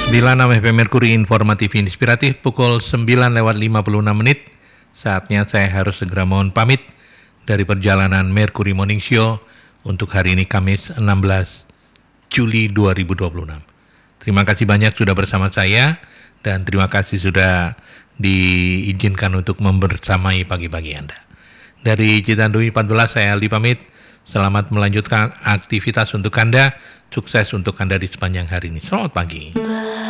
96 FM Merkuri Informatif Inspiratif pukul 9:56. Saatnya saya harus segera mohon pamit dari perjalanan Merkuri Morning Show untuk hari ini Kamis 16 Juli 2026. Terima kasih banyak sudah bersama saya dan terima kasih sudah diizinkan untuk membersamai pagi-pagi Anda. Dari Citandui 14 saya Aldi pamit. Selamat melanjutkan aktivitas untuk Anda. Sukses untuk Anda di sepanjang hari ini. Selamat pagi.